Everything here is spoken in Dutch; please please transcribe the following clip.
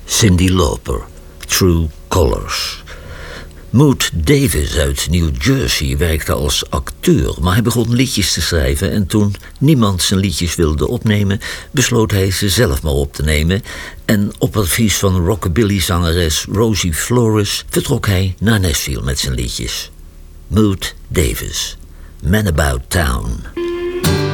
Cyndi Lauper, True Colors. Moot Davis uit New Jersey werkte als acteur, maar hij begon liedjes te schrijven en toen niemand zijn liedjes wilde opnemen, besloot hij ze zelf maar op te nemen en op advies van rockabilly-zangeres Rosie Flores vertrok hij naar Nashville met zijn liedjes. Moot Davis, Man About Town.